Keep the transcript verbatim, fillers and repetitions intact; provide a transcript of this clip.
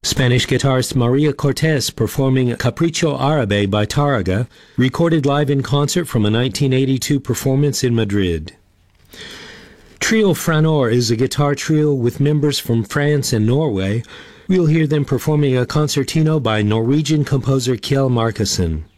Spanish guitarist Maria Cortés performing Capricho Árabe by Tárrega, recorded live in concert from a nineteen eighty-two performance in Madrid. Trio Franor is a guitar trio with members from France and Norway. We'll hear them performing a concertino by Norwegian composer Kjell Markussen.